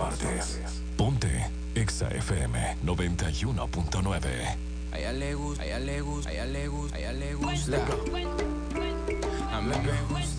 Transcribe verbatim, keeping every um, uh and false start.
partes. Ponte Exa F M noventa y uno punto nueve. A ella le gusta, a ella le gusta, a ella le gusta, a ella le gusta. A mí me gusta.